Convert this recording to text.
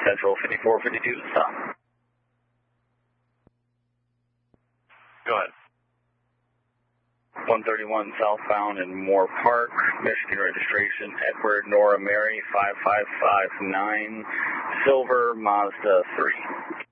Central 5452, stop. Go ahead. 131 southbound in Moore Park, Michigan registration, Edward Nora Mary 5559, Silver Mazda 3.